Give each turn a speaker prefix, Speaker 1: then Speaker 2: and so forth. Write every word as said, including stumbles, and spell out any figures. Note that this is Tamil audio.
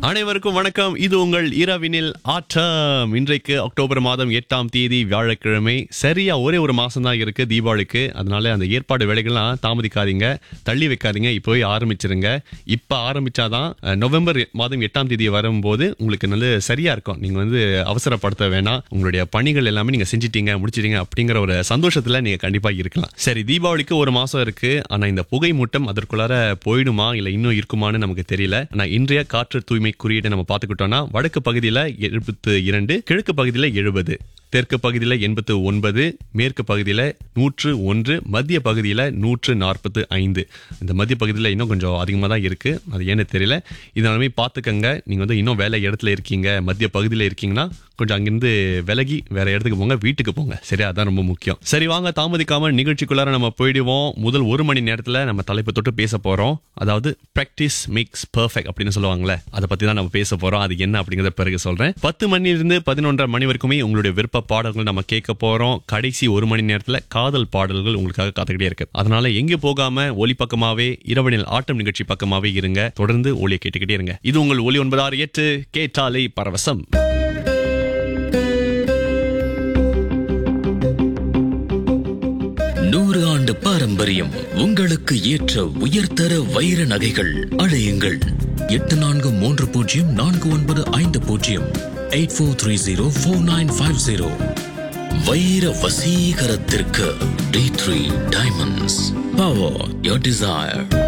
Speaker 1: அனைவருக்கும் வணக்கம். இது உங்கள் இரவினில் ஆட்டம். இன்றைக்கு அக்டோபர் மாதம் எட்டாம் தேதி வியாழக்கிழமை. சரியா ஒரே ஒரு மாசம் தான் இருக்கு தீபாவளிக்கு. அதனால அந்த ஏற்பாடு வேலைகள்லாம் தாமதிக்காதீங்க, தள்ளி வைக்காதீங்க, இப்போவே ஆரம்பிச்சிருங்க. இப்ப ஆரம்பிச்சாதான் நவம்பர் மாதம் எட்டாம் தேதி வரும்போது உங்களுக்கு நல்ல சரியா இருக்கும். நீங்க வந்து அவசரப்படுத்த வேணாம். உங்களுடைய பணிகள் எல்லாமே நீங்க செஞ்சிட்டீங்க, முடிச்சிட்டீங்க அப்படிங்கிற ஒரு சந்தோஷத்துல நீங்க கண்டிப்பா இருக்கலாம். சரி, தீபாவளிக்கு ஒரு மாசம் இருக்கு. ஆனா இந்த புகை மூட்டம் அதற்குள்ளார போயிடுமா இல்ல இன்னும் இருக்குமான்னு நமக்கு தெரியல. ஆனா இன்றைய காற்று தூய்மை குறியீடு நம்ம பார்த்துக்கிட்டோம்னா, வடக்கு பகுதியில எழுபத்து இரண்டு, கிழக்கு பகுதியில எழுபது, தெற்கு பகுதியில எண்பத்து ஒன்பது, மேற்கு பகுதியில நூற்று ஒன்று, மத்திய பகுதியில நூற்று நாற்பத்து ஐந்து. இந்த மத்திய பகுதியில இன்னும் கொஞ்சம் அதிகமாக தான் இருக்கு. அது ஏன்னு தெரியல. இதனாலுமே பார்த்துக்கங்க. நீங்க வந்து இன்னும் வேலை இடத்துல இருக்கீங்க, மத்திய பகுதியில் இருக்கீங்கன்னா கொஞ்சம் அங்கிருந்து விலகி வேற இடத்துக்கு போங்க, வீட்டுக்கு போங்க. சரி, அதான் ரொம்ப முக்கியம். சரி, வாங்க தாமதிக்காம நிகழ்ச்சிக்குள்ளார நம்ம போயிடுவோம். முதல் ஒரு மணி நேரத்துல நம்ம தலைப்பு தொட்டு பேச போறோம். அதாவது பிராக்டிஸ் மேக்ஸ் பெர்ஃபெக்ட் அப்படின்னு சொல்லுவாங்களே, அதை பத்தி தான் நம்ம பேச போறோம். அது என்ன அப்படிங்கறத பிறகு சொல்றேன். பத்து மணிலிருந்து பதினொன்றரை மணி வரைக்குமே உங்களுடைய விருப்ப பாடல்கள் நம்ம கேட்க போறோம். கடைசி ஒரு மணி நேரத்துல காதல் பாடல்கள் உங்களுக்காக காத்துக்கிட்டே இருக்கு. அதனால எங்க போகாம ஒலி பக்கமாவே, இரவனில் ஆட்டம் நிகழ்ச்சி பக்கமாவே இருங்க. தொடர்ந்து ஒலியை கேட்டுக்கிட்டே இருங்க. இது உங்கள் ஒலி ஒன்பது ஆறு எட்டு, கேட்டாலே பரவசம்.
Speaker 2: நூறு ஆண்டு பாரம்பரியம், உங்களுக்கு ஏற்ற உயர்தர வைர நகைகள். அழையுங்கள் எட்டு நான்கு மூன்று பூஜ்ஜியம் நான்கு ஒன்பது ஐந்து பூஜ்ஜியம் eight four three zero four nine five zero. வைர வசீகரத்திற்கு D three diamonds. Power your desire.